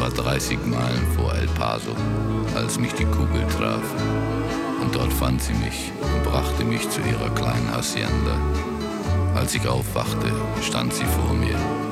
etwa 30 Meilen vor El Paso, als mich die Kugel traf. Und dort fand sie mich und brachte mich zu ihrer kleinen Hacienda. Als ich aufwachte, stand sie vor mir.